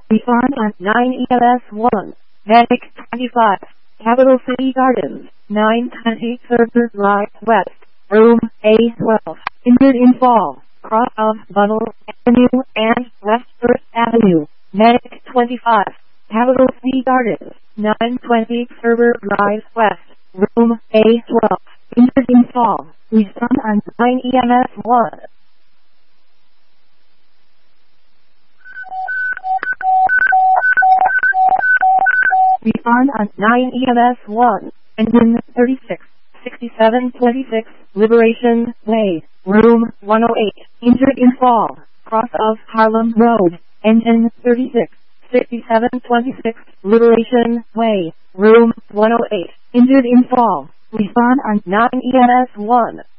Respond on 9 EMS 1. Medic 25. Capital City Gardens, 920 Third Drive West, Room A12. Injured in fall, cross of Bunnell Avenue and West 1st Avenue. Medic 25. Capital City Gardens, 920 Third Drive West, Room A12. Injured in fall. Respond on 9 EMS 1. Respond on 9 EMS 1. Engine 36, 6726, Liberation Way, Room 108. Injured in fall, cross of Harlem Road. Engine 36, 6726, Liberation Way, Room 108. Injured in fall. Respond on 9 EMS 1.